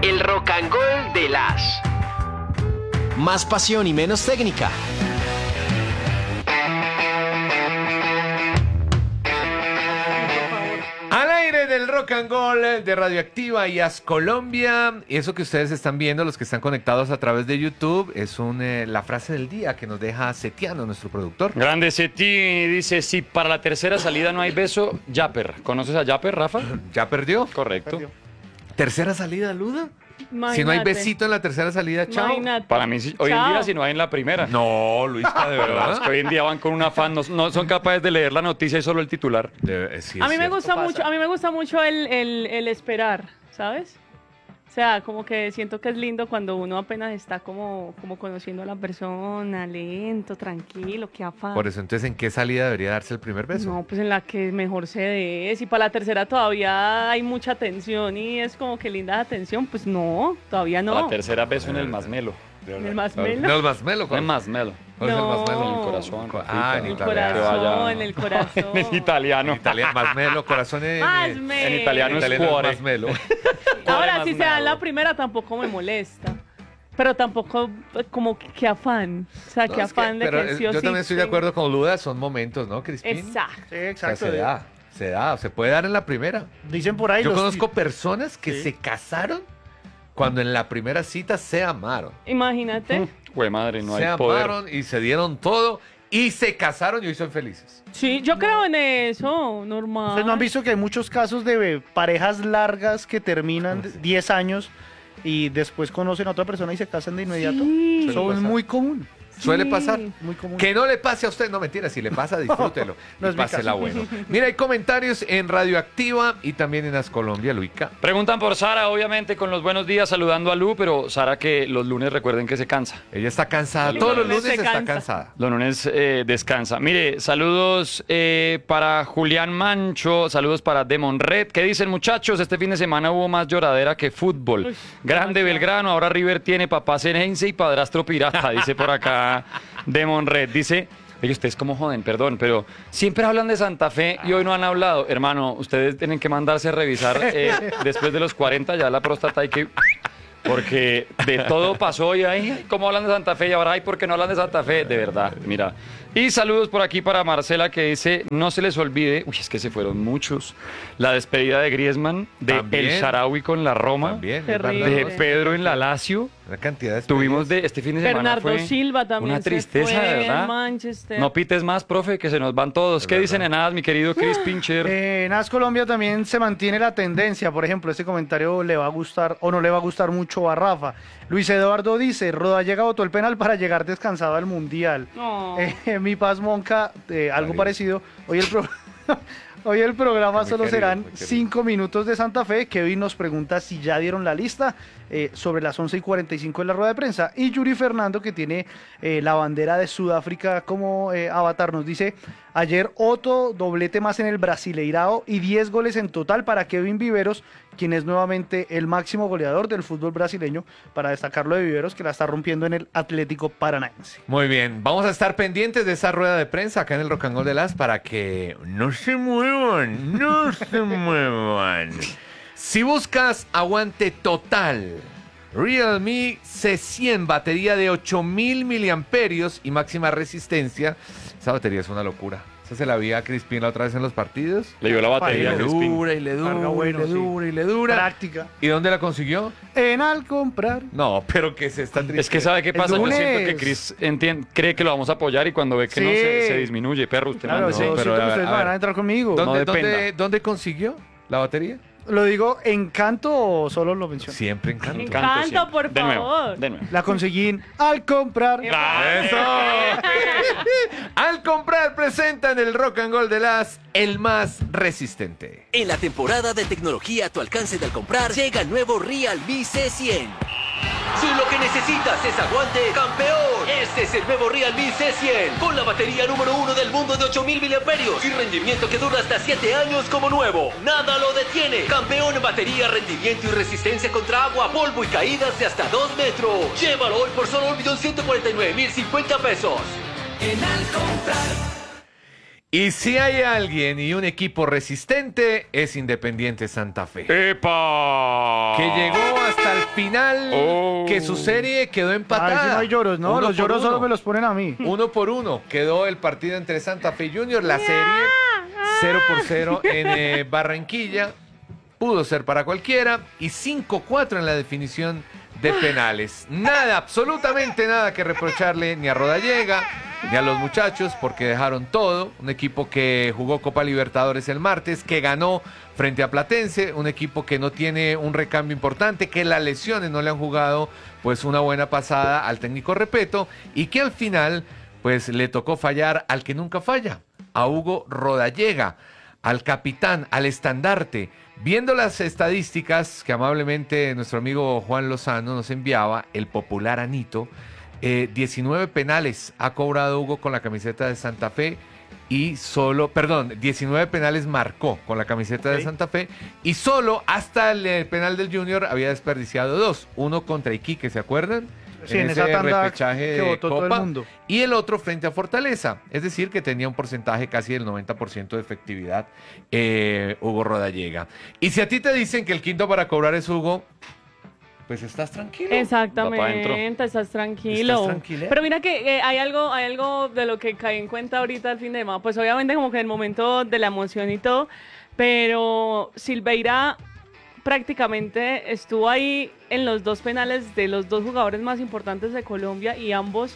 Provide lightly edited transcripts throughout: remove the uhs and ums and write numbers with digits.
El Rock and Roll de las. Más pasión y menos técnica. Al aire del Rock and Roll de Radioactiva y As Colombia. Y eso que ustedes están viendo, los que están conectados a través de YouTube, es la frase del día que nos deja Setiano, nuestro productor. Grande Seti dice, si para la tercera salida no hay beso, Yapper. ¿Conoces a Yapper, Rafa? ¿Ya perdió? Correcto. ¿Tercera salida, Luda? Imagínate. Si no hay besito en la tercera salida, chao. Imagínate. Para mí, hoy en Chao. día, si no hay en la primera. No, Luisca, de Pero es verdad. que hoy en día van con un afán, no son capaces de leer la noticia y solo el titular. Sí, A es mí me cierto. gusta mucho, a mí me gusta mucho el esperar, ¿sabes? O sea, como que siento que es lindo cuando uno apenas está como conociendo a la persona, lento, tranquilo, qué afán. Por eso, entonces, ¿en qué salida debería darse el primer beso? No, pues en la que mejor se dé. Si para la tercera todavía hay mucha tensión y es como que linda la tensión, pues no, todavía no. La tercera beso en el masmelo. En el masmelo. No, el masmelo. En el masmelo. ¿Cuál es el masmelo? En el corazón. Ah, en El italiano. corazón, en el corazón. En italiano. En italiano, masmelo, corazón en En italiano es cuore. masmelo. Ahora, si se da en la primera, tampoco me molesta. Pero tampoco como que afán. O sea, No, que es que- afán de pero que sí o yo sí. también estoy de acuerdo con Luda, son momentos, ¿no, Crispín? Exacto. Sí, O sea, exacto. se da, se puede dar en la primera. Dicen por ahí Yo los- conozco personas que Sí. se casaron cuando en la primera cita se amaron. Imagínate. Güey, madre, no se hay poder. amaron y se dieron todo y se casaron y hoy son felices. Sí, yo creo en eso, normal. ¿Ustedes no han visto que hay muchos casos de parejas largas que terminan 10 años y después conocen a otra persona y se casan de inmediato? Sí. Eso Suele es pasar. muy común. Suele Sí. pasar. Muy común. Que no le pase a usted, no mentira, si le pasa, disfrútelo. No y es mi pásela caso. bueno. Mira, hay comentarios en Radioactiva y también en As Colombia, Luica. Preguntan por Sara, obviamente, con los buenos días, saludando a Lu, pero Sara que los lunes recuerden que se cansa. Ella está cansada, Los todos los lunes lunes se está cansa. cansada. Los lunes descansa. Mire, saludos para Julián Mancho, saludos para Demon Red. ¿Qué dicen, muchachos? Este fin de semana hubo más lloradera que fútbol. Uy, Grande demasiado. Belgrano, ahora River tiene papá Ceneice y padrastro pirata, dice por acá Demon Red. Dice, oye, ustedes cómo joden, perdón, pero siempre hablan de Santa Fe y hoy no han hablado. Hermano, ustedes tienen que mandarse a revisar después de los 40 ya la próstata hay que... Porque de todo pasó y ahí, ¿cómo hablan de Santa Fe? Y ahora, ay, ¿por qué no hablan de Santa Fe? De verdad, mira. Y saludos por aquí para Marcela que dice, no se les olvide, uy, es que se fueron muchos, la despedida de Griezmann, de También. El Sharawi con la Roma, También, es Terrible. verdad. de Pedro en la Lazio. Una cantidad de Tuvimos de este fin de semana Bernardo fue Silva también una se tristeza, fue de verdad. en Manchester. No pites más, profe, que se nos van todos. Es ¿Qué dicen verdad. en nada, mi querido Chris Pincher? En As Colombia también se mantiene la tendencia. Por ejemplo, este comentario le va a gustar o no le va a gustar mucho a Rafa. Luis Eduardo dice, Rodallega botó el penal para llegar descansado al Mundial. No. Mi Paz Monca, algo María. parecido. Hoy hoy el programa Muy solo querido, serán muy querido. 5 minutos de Santa Fe. Kevin nos pregunta si ya dieron la lista sobre las 11:45 en la rueda de prensa. Y Yuri Fernando, que tiene la bandera de Sudáfrica como avatar, nos dice, ayer otro doblete más en el Brasileirao y 10 goles en total para Kevin Viveros, quien es nuevamente el máximo goleador del fútbol brasileño, para destacarlo de Viveros, que la está rompiendo en el Atlético Paranaense. Muy bien, vamos a estar pendientes de esa rueda de prensa acá en el Rock and Roll de las para que no se muevan, no se muevan. Si buscas aguante total, Realme C100, batería de 8000 miliamperios y máxima resistencia. Esa batería es una locura. Esa se la vi a Crispín la otra vez en los partidos. Le dio la batería Y a le Crispín. dura y le dura, Carga y bueno, le sí. dura y le dura. Práctica. ¿Y dónde la consiguió? En Al comprar. No, pero que se está triste. Es que ¿sabe qué El pasa? Yo lunes. siento que Chris cree que lo vamos a apoyar y cuando ve que no Sí. se disminuye. Perro, usted Claro, manda. yo pero siento a que ver, ustedes a van ver. a entrar conmigo. No ¿Dónde, dependa. dónde consiguió la batería? ¿Lo digo Encanto o solo lo menciono? Siempre encanto. Encanto, siempre. por De nuevo, favor. de nuevo. La conseguí en Al comprar. ¡Eso! Al comprar presenta en el Rock and Roll de las el más resistente. En la temporada de tecnología a tu alcance de al comprar, llega el nuevo Realme C100. Si lo que necesitas es aguante, campeón, este es el nuevo Realme C100 con la batería número 1 del mundo de 8000 miliamperios y rendimiento que dura hasta 7 años como nuevo. Nada lo detiene. Campeón en batería, rendimiento y resistencia contra agua, polvo y caídas de hasta 2 metros. Llévalo hoy por solo 1.149.050 pesos. En Al comprar. Y si hay alguien y un equipo resistente, es Independiente Santa Fe. ¡Epa! Que llegó hasta el final que su serie quedó Ah, empatada. si no hay lloros, ¿no? Uno Los por lloros solo uno. me los ponen a mí. 1-1 quedó el partido entre Santa Fe y Junior. La serie 0-0 en Barranquilla. Pudo ser para cualquiera. Y 5-4 en la definición de penales. Nada, absolutamente nada que reprocharle ni a Rodallega ni a los muchachos porque dejaron todo. Un equipo que jugó Copa Libertadores el martes, que ganó frente a Platense, un equipo que no tiene un recambio importante, que las lesiones no le han jugado pues una buena pasada al técnico Repeto y que al final pues le tocó fallar al que nunca falla, a Hugo Rodallega, al capitán, al estandarte. Viendo las estadísticas que amablemente nuestro amigo Juan Lozano nos enviaba, el popular Anito, 19 penales ha cobrado Hugo con la camiseta de Santa Fe y 19 penales marcó con la camiseta de Santa Fe y solo hasta el penal del Junior había desperdiciado 2. Uno contra Iquique, ¿se acuerdan? Sí, en esa ese tanda repechaje que de votó todo el Copa, mundo. y el otro frente a Fortaleza, es decir, que tenía un porcentaje casi del 90% de efectividad Hugo Rodallega. Y si a ti te dicen que el quinto para cobrar es Hugo, pues estás tranquilo. Va pa' Exactamente, estás tranquilo. Estás tranquila. Pero mira que hay algo de lo que caí en cuenta ahorita al fin de semana. Pues obviamente como que en el momento de la emoción y todo, pero Silveira prácticamente estuvo ahí en los dos penales de los dos jugadores más importantes de Colombia y ambos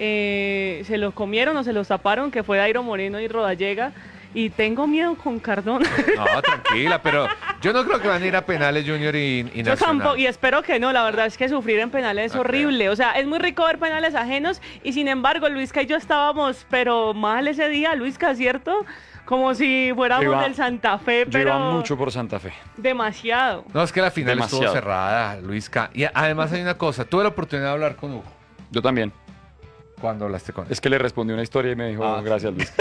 se los comieron o se los taparon, que fue Dairo Moreno y Rodallega. Y tengo miedo con Cardona. No, tranquila, pero yo no creo que van a ir a penales Junior y Yo Nacional. tampoco, y espero que no, la verdad es que sufrir en penales es No horrible, o sea, es muy rico ver penales ajenos y sin embargo Luisca y yo estábamos, pero mal ese día, Luisca, ¿cierto? Como si fuéramos Yo iba- del Santa Fe, Yo pero iba mucho por Santa Fe. demasiado. No, es que la final estuvo Demasiado. cerrada, Luisca. Y además hay una cosa, tuve la oportunidad de hablar con Hugo. Yo también. ¿Cuándo hablaste con él? Es que le respondí una historia y me dijo, Ah, gracias, Luis.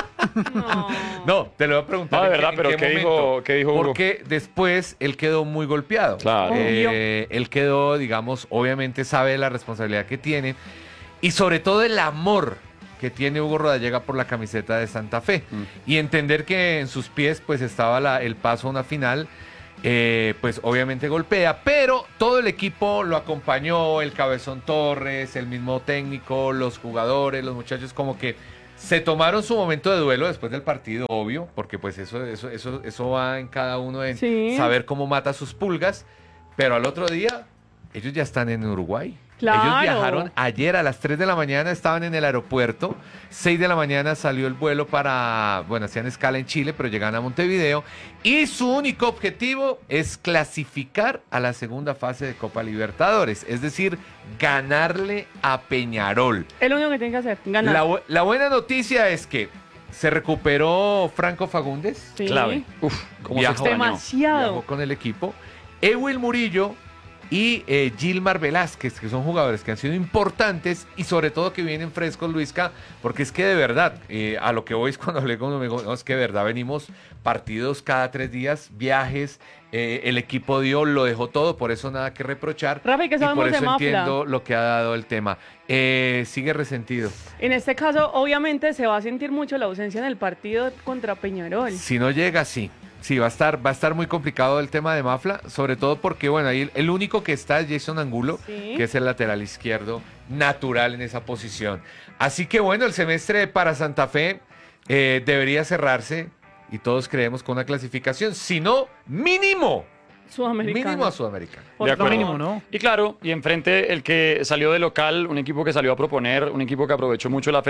No. No, te lo voy a preguntar. No, de en verdad, en pero ¿qué dijo- momento. qué dijo Hugo? Porque después él quedó muy golpeado. Claro. Él quedó, digamos, obviamente sabe la responsabilidad que tiene y sobre todo el amor que tiene Hugo Rodallega por la camiseta de Santa Fe. Y entender que en sus pies pues estaba el paso a una final. Pues obviamente golpea, pero todo el equipo lo acompañó, el Cabezón Torres, el mismo técnico, los jugadores, los muchachos como que se tomaron su momento de duelo después del partido, obvio, porque pues eso va en cada uno en Sí. saber cómo mata sus pulgas, pero al otro día ellos ya están en Uruguay. Claro. Ellos viajaron ayer a las 3 de la mañana, estaban en el aeropuerto. 6 de la mañana salió el vuelo para, bueno, hacían escala en Chile, pero llegan a Montevideo. Y su único objetivo es clasificar a la segunda fase de Copa Libertadores, es decir, ganarle a Peñarol. Es lo único que tienen que hacer, ganar. La buena noticia es que se recuperó Franco Fagundes. Sí. Clave. Uf, cómo se Viajó. extrañó. Demasiado. Viajó con el equipo. Ewil Murillo y Gilmar Velázquez, que son jugadores que han sido importantes y sobre todo que vienen frescos, Luisca, porque es que de verdad, a lo que voy es cuando hablé con uno, me dijo, no, es que de verdad venimos partidos cada 3 días, viajes, el equipo lo dejó todo, por eso nada que reprochar. Rafa, ¿y qué y sabemos por de eso Mafla? entiendo lo que ha dado el tema. Sigue resentido. En este caso, obviamente, se va a sentir mucho la ausencia en el partido contra Peñarol. Si no llega, sí. Sí, va a estar muy complicado el tema de Mafla, sobre todo porque, bueno, ahí el único que está es Jason Angulo, Sí. que es el lateral izquierdo natural en esa posición. Así que, bueno, el semestre para Santa Fe debería cerrarse y todos creemos con una clasificación, si no, mínimo Sudamericano. a Sudamericana. Por De favor. acuerdo. mínimo, ¿no? Y claro, y enfrente el que salió de local, un equipo que salió a proponer, un equipo que aprovechó mucho la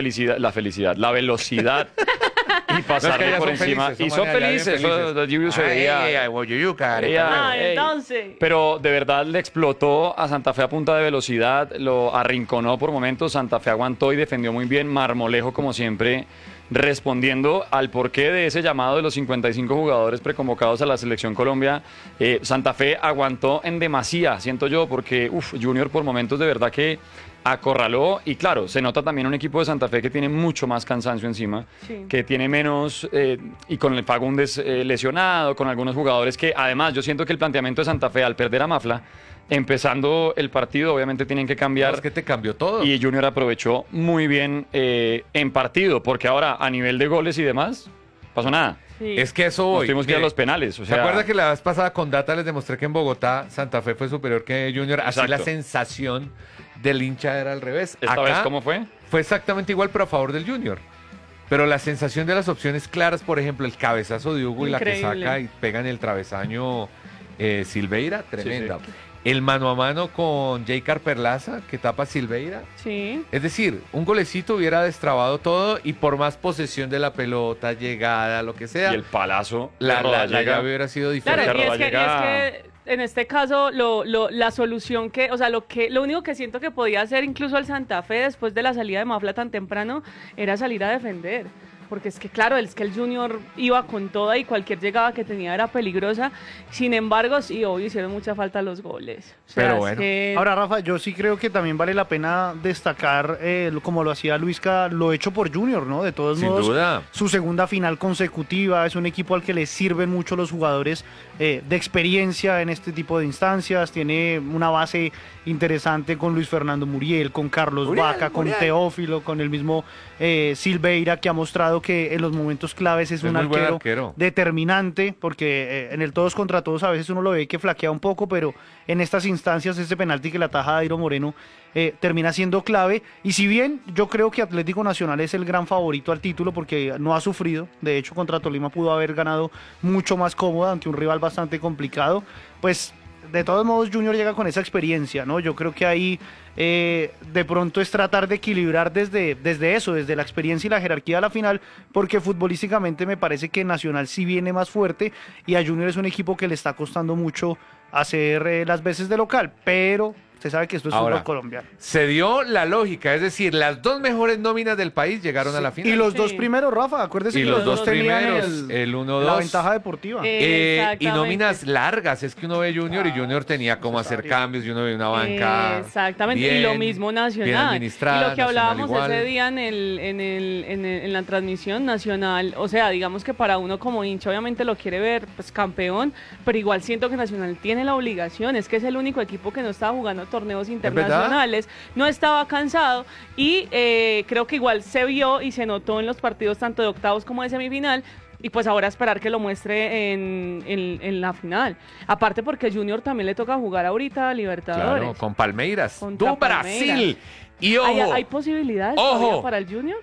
velocidad y pasarle ellas por son encima. felices, Y son son maneras felices, bien eso de Lluvio se veía. Ah, Ey. entonces. Pero de verdad le explotó a Santa Fe a punta de velocidad, lo arrinconó por momentos, Santa Fe aguantó y defendió muy bien, Marmolejo como siempre respondiendo al porqué de ese llamado de los 55 jugadores preconvocados a la Selección Colombia. Santa Fe aguantó en demasía, siento yo, porque Junior por momentos de verdad que acorraló y claro, se nota también un equipo de Santa Fe que tiene mucho más cansancio encima, Sí. que tiene menos, y con el Fagundes lesionado, con algunos jugadores que además yo siento que el planteamiento de Santa Fe al perder a Mafla, empezando el partido obviamente tienen que cambiar. Es que te cambió todo. Y Junior aprovechó muy bien en partido, porque ahora a nivel de goles y demás, pasó nada. Sí. Es que eso Nos voy. tuvimos que ir a Mire, los penales. O ¿se sea, acuerda que la vez pasada con data les demostré que en Bogotá Santa Fe fue superior que Junior? Así Exacto. la sensación del hincha era al revés. esta Acá vez cómo fue? fue exactamente igual, pero a favor del Junior. Pero la sensación de las opciones claras, por ejemplo, el cabezazo de Hugo y la que Increíble. saca y pega en el travesaño Silveira, tremenda. Sí. El mano a mano con Jaycar Perlaza, que tapa Silveira. Sí. Es decir, un golecito hubiera destrabado todo y por más posesión de la pelota, llegada, lo que sea, Y el palazo. de la Rodallega. llave hubiera sido Claro, diferente. Porque y es que en este caso la solución que, o sea, lo único que siento que podía hacer incluso el Santa Fe después de la salida de Mafla tan temprano era salir a defender. Porque es que, claro, es que el Junior iba con toda y cualquier llegada que tenía era peligrosa. Sin embargo, sí, obvio, hicieron mucha falta los goles. O sea, Pero es bueno. que- Ahora, Rafa, yo sí creo que también vale la pena destacar, como lo hacía Luisca, lo hecho por Junior, ¿no? De todos Sin modos, duda. su segunda final consecutiva, es un equipo al que le sirven mucho los jugadores de experiencia en este tipo de instancias, tiene una base interesante con Luis Fernando Muriel, con Carlos Vaca, con Teófilo, con el mismo Silveira, que ha mostrado que en los momentos claves es un muy buen arquero arquero. determinante, porque en el todos contra todos a veces uno lo ve que flaquea un poco, pero en estas instancias ese penalti que la ataja Dairo Moreno termina siendo clave. Y si bien yo creo que Atlético Nacional es el gran favorito al título porque no ha sufrido, de hecho contra Tolima pudo haber ganado mucho más cómoda ante un rival bastante complicado, pues de todos modos Junior llega con esa experiencia, ¿no? Yo creo que ahí de pronto es tratar de equilibrar desde eso, desde la experiencia y la jerarquía a la final, porque futbolísticamente me parece que Nacional sí viene más fuerte y a Junior es un equipo que le está costando mucho hacer las veces de local, pero usted sabe que esto es Ahora, fútbol colombiano. Se dio la lógica, es decir, las dos mejores nóminas del país llegaron a la final. Y los Sí. dos primeros, Rafa, acuérdese Y que los los dos tenían primeros, el 1-2. la ventaja deportiva. Y Exactamente. nóminas largas, es que uno ve Junior y Junior tenía cómo hacer cambios y uno ve una banca. Exactamente, bien, y lo mismo bien Nacional. administrada, Y lo que Nacional hablábamos igual. ese día en la transmisión Nacional, o sea, digamos que para uno como hincha obviamente lo quiere ver pues campeón, pero igual siento que Nacional tiene la obligación, es que es el único equipo que no estaba jugando torneos internacionales, no estaba cansado y creo que igual se vio y se notó en los partidos tanto de octavos como de semifinal. Y pues ahora esperar que lo muestre en la final. Aparte porque Junior también le toca jugar ahorita a Libertadores. Claro, con Palmeiras. Contra ¡Du Brasil! Palmeiras. Y ojo, ¿Hay posibilidades Ojo. todavía para el Junior?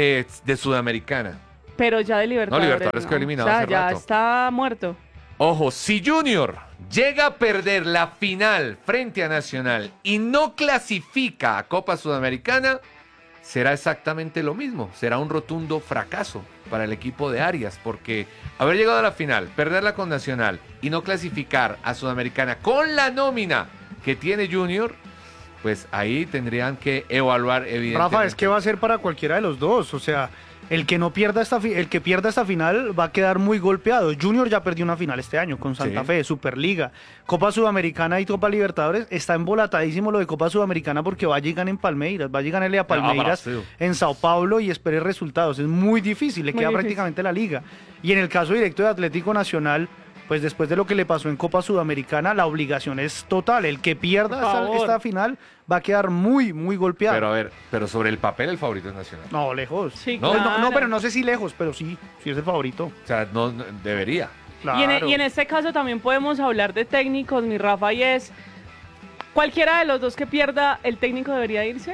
de Sudamericana. Pero ya de Libertadores. Libertadores quedó eliminado O sea, hace ya rato. está muerto. Ojo, si Junior llega a perder la final frente a Nacional y no clasifica a Copa Sudamericana, será exactamente lo mismo. Será un rotundo fracaso para el equipo de Arias, porque haber llegado a la final, perderla con Nacional y no clasificar a Sudamericana con la nómina que tiene Junior, pues ahí tendrían que evaluar evidentemente. Rafa, es que va a ser para cualquiera de los dos, o sea, el que no pierda el que pierda esta final va a quedar muy golpeado. Junior ya perdió una final este año con Santa Sí. Fe, Superliga, Copa Sudamericana y Copa Libertadores. Está embolatadísimo lo de Copa Sudamericana porque va a llegar en Palmeiras, va a llegarle a Palmeiras Brasil. en Sao Paulo y espere resultados. Es muy difícil, le Muy queda difícil. prácticamente la liga. Y en el caso directo de Atlético Nacional, pues después de lo que le pasó en Copa Sudamericana, la obligación es total. El que pierda Por favor. esta final va a quedar muy, muy golpeado. Pero a ver, pero sobre el papel el favorito es Nacional. No, lejos. Sí, No, Pues claro. pero no sé si lejos, pero sí es el favorito. O sea, no debería. Claro. Y en este caso también podemos hablar de técnicos, mi Rafa, y es cualquiera de los dos que pierda, el técnico debería irse.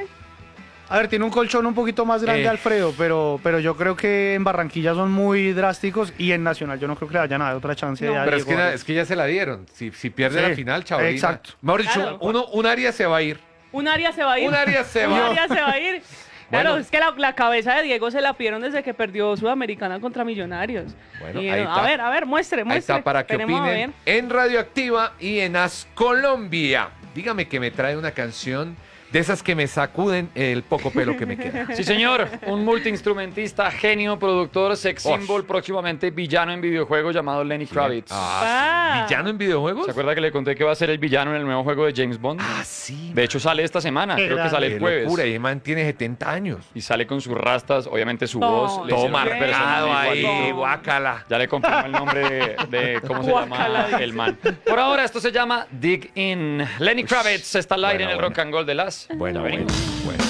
A ver, tiene un colchón un poquito más grande Alfredo, pero yo creo que en Barranquilla son muy drásticos y en Nacional yo no creo que le vayan a dar otra chance. No. a Pero es Diego que, Arias. es que ya se la dieron. Si pierde Sí, la final, chavalina. exacto. Mejor dicho, Claro. un área se va a ir. Un área se va a ir. Un área se Un va. área se va a ir. Claro, Bueno. es que la cabeza de Diego se la pidieron desde que perdió Sudamericana contra Millonarios. Bueno, Y, ahí está. a ver, muestre. Ahí está para que Esperemos a opinen en Radioactiva y en As Colombia. Dígame que me trae una canción de esas que me sacuden el poco pelo que me queda. Sí, señor. Un multiinstrumentista, genio, productor, sex Osh. symbol, próximamente villano en videojuegos llamado Lenny Kravitz. Ah. ¿Villano en videojuegos? ¿Se acuerda que le conté que va a ser el villano en el nuevo juego de James Bond? Ah, sí. De hecho, sale esta semana. Qué Creo que grande. sale el Qué jueves. locura, y man tiene 70 años. Y sale con sus rastas, obviamente su No, voz. le Todo hicieron un personaje marcado ahí, igualito. guácala. Ya le confirmo el nombre de cómo se Guácala, llama el man. Por ahora, esto se llama Dig In. Lenny Kravitz está al aire Bueno, en el bueno. Rock and Roll de las. Bueno, Ya venimos. bueno.